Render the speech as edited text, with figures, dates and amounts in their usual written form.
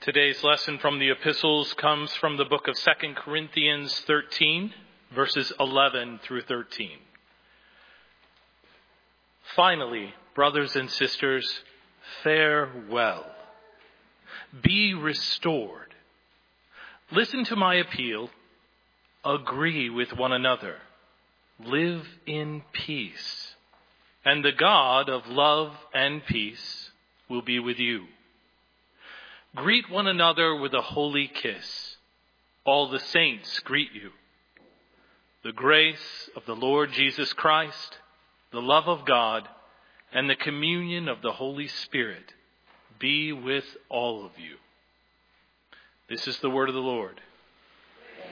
Today's lesson from the epistles comes from the book of 2 Corinthians 13, verses 11 through 13. Finally, brothers and sisters, farewell. Be restored. Listen to my appeal. Agree with one another. Live in peace. And the God of love and peace will be with you. Greet one another with a holy kiss. All the saints greet you. The grace of the Lord Jesus Christ, the love of God, and the communion of the Holy Spirit be with all of you. This is the word of the Lord.